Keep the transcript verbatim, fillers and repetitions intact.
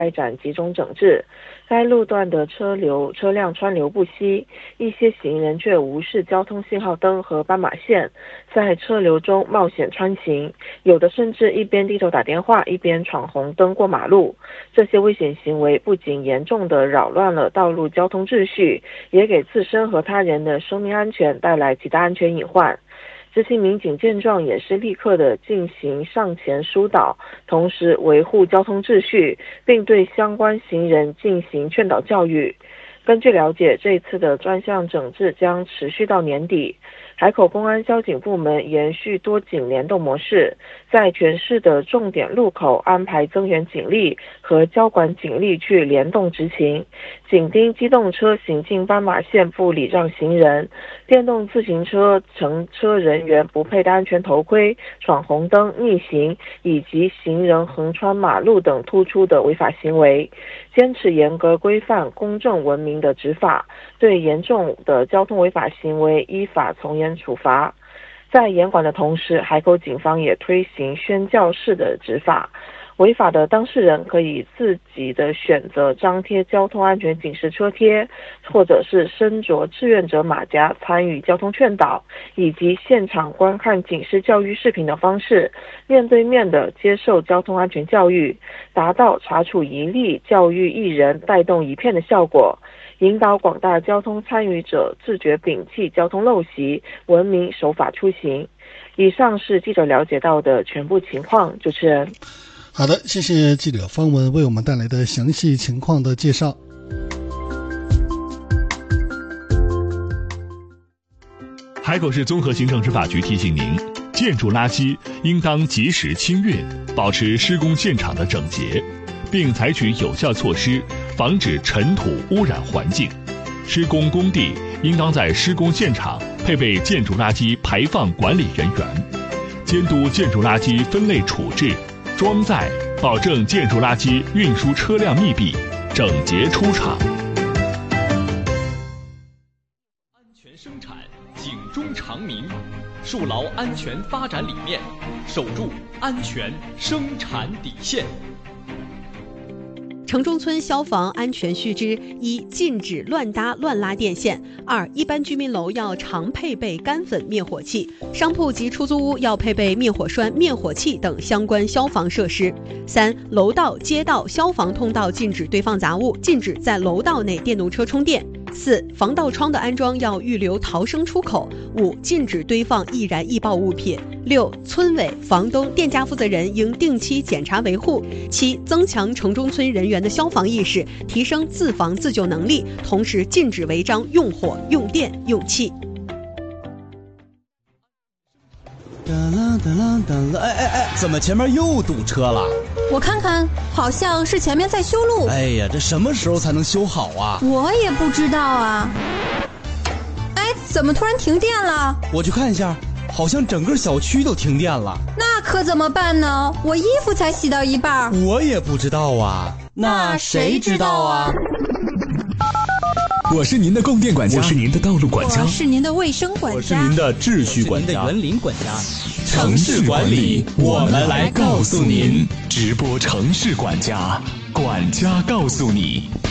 开展集中整治。该路段的车流车辆川流不息，一些行人却无视交通信号灯和斑马线，在车流中冒险穿行，有的甚至一边低头打电话，一边闯红灯过马路。这些危险行为不仅严重地扰乱了道路交通秩序，也给自身和他人的生命安全带来极大安全隐患。执勤民警见状也是立刻的进行上前疏导，同时维护交通秩序，并对相关行人进行劝导教育。根据了解，这次的专项整治将持续到年底。海口公安交警部门延续多警联动模式，在全市的重点路口安排增援警力和交管警力去联动执勤，紧盯机动车行进斑马线不礼让行人，电动自行车乘车人员不佩戴安全头盔、闯红灯、逆行以及行人横穿马路等突出的违法行为，坚持严格规范、公正文明的执法，对严重的交通违法行为依法从严处罚。在严管的同时，海口警方也推行宣教式的执法，违法的当事人可以自己的选择张贴交通安全警示车贴，或者是身着志愿者马甲参与交通劝导，以及现场观看警示教育视频的方式，面对面的接受交通安全教育，达到查处一例、教育一人、带动一片的效果，引导广大交通参与者自觉摒弃交通陋习，文明守法出行。以上是记者了解到的全部情况。主持人， 好的，谢谢记者方文为我们带来的详细情况的介绍。 海口市综合行政执法局提醒您，建筑垃圾应当及时清运，保持施工现场的整洁，并采取有效措施防止尘土污染环境。施工工地应当在施工现场配备建筑垃圾排放管理人员，监督建筑垃圾分类处置、装载，保证建筑垃圾运输车辆密闭、整洁出厂。 安全生产，警钟长鸣，树牢安全发展理念，守住安全生产底线。 城中村消防安全须知：一、禁止乱搭乱拉电线；二、一般居民楼要常配备干粉灭火器，商铺及出租屋要配备灭火栓、灭火器等相关消防设施；三、楼道、街道、消防通道禁止堆放杂物，禁止在楼道内电动车充电；四、防盗窗的安装要预留逃生出口；五、禁止堆放易燃易爆物品；六、村委、房东、店家负责人应定期检查维护；七、增强城中村人员的消防意识，提升自防自救能力，同时禁止违章用火、用电、用气。 哒啦哒啦哒啦！哎哎哎，怎么前面又堵车了？ 我看看，好像是前面在修路。 哎呀，这什么时候才能修好啊？ 我也不知道啊。哎，怎么突然停电了？ 我去看一下，好像整个小区都停电了。 那可怎么办呢？我衣服才洗到一半。 我也不知道啊。那谁知道啊？ 我是您的供电管家，我是您的道路管家， 我是您的卫生管家， 我是您的秩序管家， 我是您的园林管家。 城市管理，我们来告诉您。直播城市管家，管家告诉你。